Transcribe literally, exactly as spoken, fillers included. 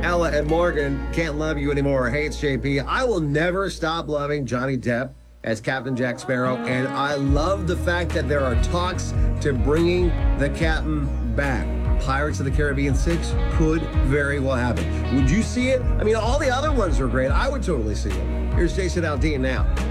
Ella and Morgan, can't love you anymore. Hey, it's J P. I will never stop loving Johnny Depp as Captain Jack Sparrow, and I love the fact that there are talks to bringing the captain back. Pirates of the Caribbean six could very well happen. Would you see it? I mean, all the other ones are great. I would totally see it. Here's Jason Aldean now.